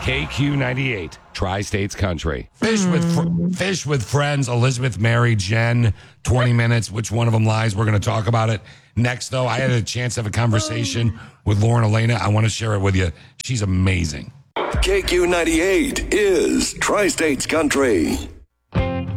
KQ98, Tri-States Country. Fish with friends, Elizabeth, Mary, Jen, 20 minutes. Which one of them lies? We're going to talk about it. Next, though, I had a chance to have a conversation with Lauren Elena. I want to share it with you. She's amazing. KQ98 is Tri-States Country.